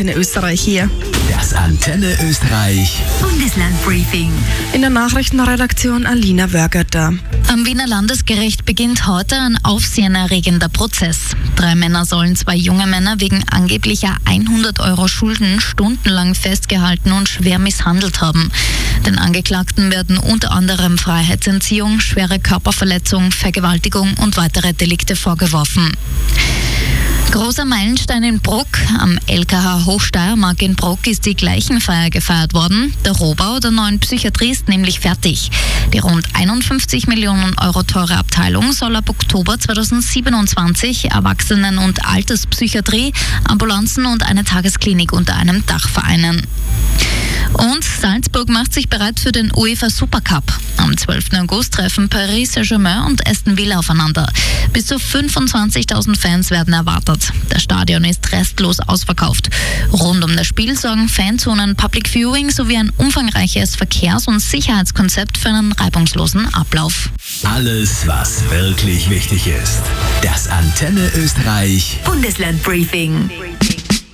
Antenne Österreich hier. Das Antenne Österreich Bundeslandbriefing. In der Nachrichtenredaktion Alina Wörgötter. Am Wiener Landesgericht beginnt heute ein aufsehenerregender Prozess. 3 Männer sollen 2 junge Männer wegen angeblicher 100 Euro Schulden stundenlang festgehalten und schwer misshandelt haben. Den Angeklagten werden unter anderem Freiheitsentziehung, schwere Körperverletzung, Vergewaltigung und weitere Delikte vorgeworfen. Großer Meilenstein in Bruck. Am LKH Hochsteiermark in Bruck ist die Gleichenfeier gefeiert worden. Der Rohbau der neuen Psychiatrie ist nämlich fertig. Die rund 51 Millionen Euro teure Abteilung soll ab Oktober 2027 Erwachsenen- und Alterspsychiatrie, Ambulanzen und eine Tagesklinik unter einem Dach vereinen. Und Salzburg macht sich bereit für den UEFA Supercup. Am 12. August treffen Paris Saint-Germain und Aston Villa aufeinander. Bis zu 25.000 Fans werden erwartet. Das Stadion ist restlos ausverkauft. Rund um das Spiel sorgen Fanzonen, Public Viewing sowie ein umfangreiches Verkehrs- und Sicherheitskonzept für einen reibungslosen Ablauf. Alles, was wirklich wichtig ist. Das Antenne Österreich Bundeslandbriefing.